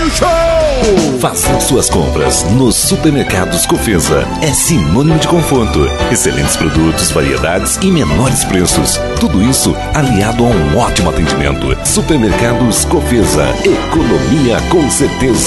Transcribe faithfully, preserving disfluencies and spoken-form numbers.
show! Fazer suas compras nos supermercados Cofesa é sinônimo de conforto, excelentes produtos, variedades e menores preços. Tudo isso aliado a um ótimo atendimento. Supermercados Cofesa, economia com certeza.